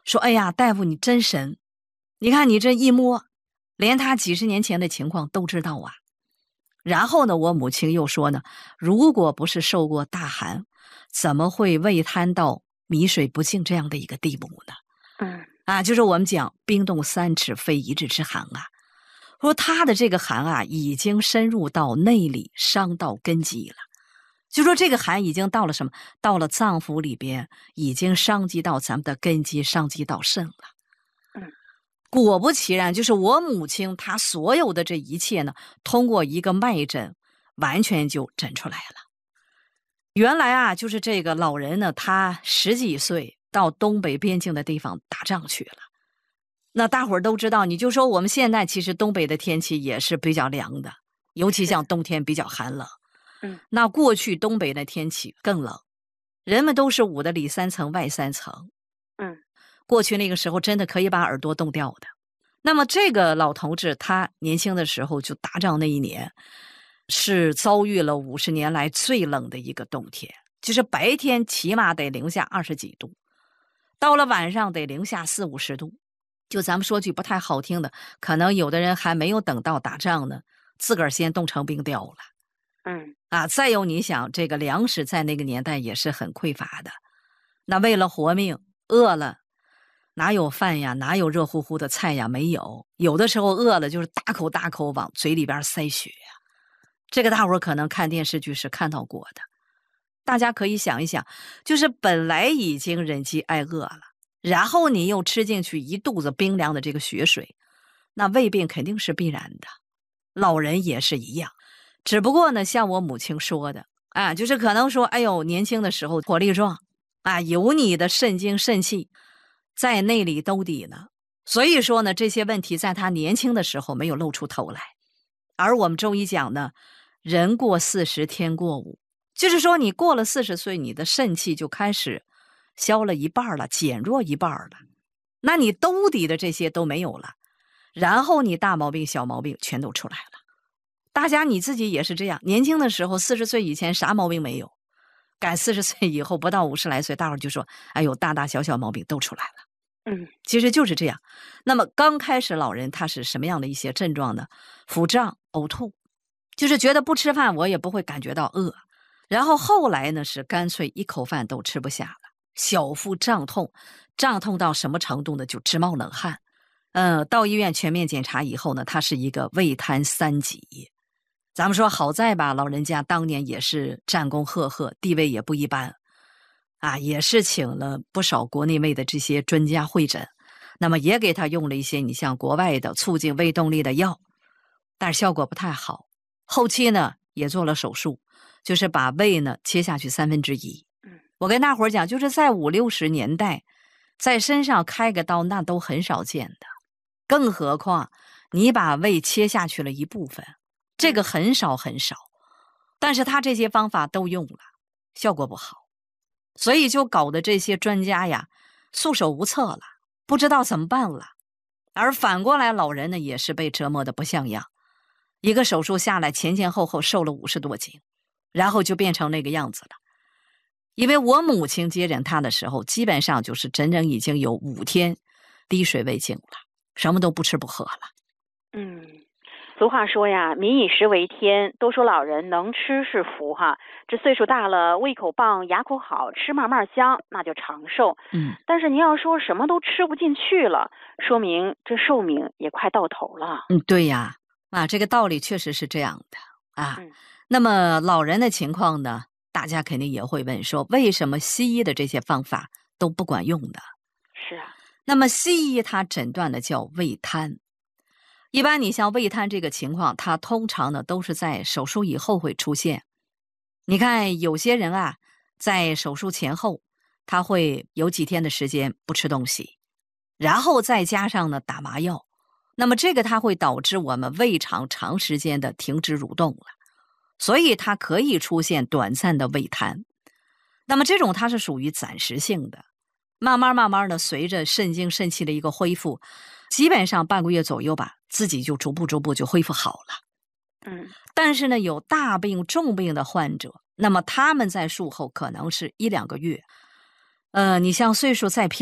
说哎呀，大夫你真神，你看你这一摸，连他几十年前的情况都知道啊。然后呢，我母亲又说呢，如果不是受过大寒，怎么会胃瘫到米水不进这样的一个地步呢？就是我们讲冰冻3尺非一日之寒啊。说他的这个寒啊，已经深入到内里，伤到根基了。就说这个寒已经到了什么？到了脏腑里边，已经伤及到咱们的根基，伤及到肾了。果不其然，就是我母亲她所有的这一切呢，通过一个脉诊，完全就诊出来了。原来啊，就是这个老人呢，他10几岁到东北边境的地方打仗去了。那大伙儿都知道，你就说我们现在其实东北的天气也是比较凉的，尤其像冬天比较寒冷。那过去东北的天气更冷，人们都是捂的里3层外3层。过去那个时候真的可以把耳朵冻掉的。那么这个老头子他年轻的时候就打仗那一年，是遭遇了50年来最冷的一个冬天，就是白天起码得零下20几度，到了晚上得零下40、50度。就咱们说句不太好听的，可能有的人还没有等到打仗呢，自个儿先冻成冰雕了。再有你想，这个粮食在那个年代也是很匮乏的，那为了活命，饿了哪有饭呀，哪有热乎乎的菜呀，没有。有的时候饿了就是大口大口往嘴里边塞血呀。这个大伙儿可能看电视剧是看到过的。大家可以想一想，就是本来已经忍饥挨饿了，然后你又吃进去一肚子冰凉的这个血水，那胃病肯定是必然的。老人也是一样，只不过呢，像我母亲说的就是可能说，哎呦，年轻的时候活力壮有你的肾精肾气在内里兜底呢，所以说呢，这些问题在他年轻的时候没有露出头来。而我们中医讲呢，人过40天过5，就是说你过了40岁，你的肾气就开始消了一半了，减弱一半了，那你兜底的这些都没有了，然后你大毛病小毛病全都出来了。大家你自己也是这样，年轻的时候40岁以前啥毛病没有，赶40岁以后不到50来岁，大伙就说哎呦，大大小小毛病都出来了。其实就是这样。那么刚开始老人他是什么样的一些症状呢？腹胀、呕吐，就是觉得不吃饭我也不会感觉到饿。然后后来呢是干脆一口饭都吃不下了，小腹胀痛，胀痛到什么程度呢？就直冒冷汗。到医院全面检查以后呢，他是一个胃瘫3级。咱们说好在吧，老人家当年也是战功赫赫，地位也不一般也是请了不少国内外的这些专家会诊，那么也给他用了一些你像国外的促进胃动力的药，但是效果不太好。后期呢也做了手术，就是把胃呢切下去1/3。我跟大伙讲，就是在50、60年代，在身上开个刀那都很少见的，更何况你把胃切下去了一部分，这个很少很少。但是他这些方法都用了，效果不好，所以就搞得这些专家呀束手无策了，不知道怎么办了。而反过来老人呢也是被折磨得不像样，一个手术下来前前后后瘦了50多斤，然后就变成那个样子了。因为我母亲接诊他的时候，基本上就是整整已经有5天滴水未进了，什么都不吃不喝了。 俗话说呀，民以食为天，都说老人能吃是福哈。这岁数大了，胃口棒，牙口好，吃慢慢香，那就长寿。但是您要说什么都吃不进去了，说明这寿命也快到头了。 对呀，这个道理确实是这样的那么老人的情况呢，大家肯定也会问说，为什么西医的这些方法都不管用的？ 是啊。 那么西医它诊断的叫胃瘫。一般你像胃瘫这个情况，它通常呢都是在手术以后会出现。你看有些人在手术前后他会有几天的时间不吃东西，然后再加上呢打麻药，那么这个它会导致我们胃肠长时间的停止蠕动了，所以它可以出现短暂的胃瘫。那么这种它是属于暂时性的，慢慢的随着肾精肾气的一个恢复，基本上半个月左右吧，自己就逐步就恢复好了。但是呢，有大病重病的患者，那么他们在术后可能是1、2个月。你像岁数再偏